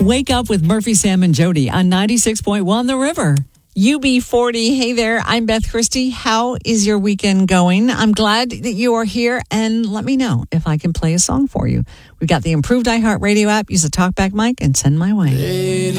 Wake up with Murphy, Sam, and Jody on 96.1 The River. UB40. Hey there, I'm Beth Christie. How is your weekend going? I'm glad that you are here, and let me know if I can play a song for you. We've got the improved iHeartRadio app. Use the TalkBack mic and send my way.